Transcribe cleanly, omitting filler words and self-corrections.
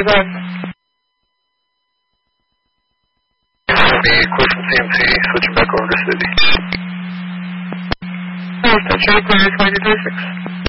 25. Be clear from CMC, switching back over to City. Station clear 2036.